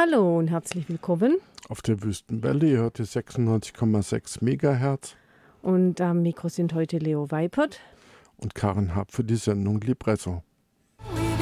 Hallo und herzlich willkommen. Auf der Wüstenwelle, ihr hört die 96,6 Megahertz. Und am Mikro sind heute Leo Weipert Und Karin Happ für die Sendung Libretto.